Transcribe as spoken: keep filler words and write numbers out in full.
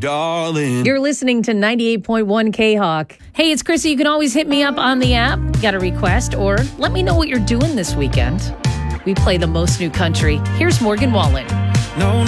darling. You're listening to ninety-eight point one K-Hawk. Hey, it's Chrissy. You can always hit me up on the app. Got a request? Or let me know what you're doing this weekend. We play the most new country. Here's Morgan Wallen. No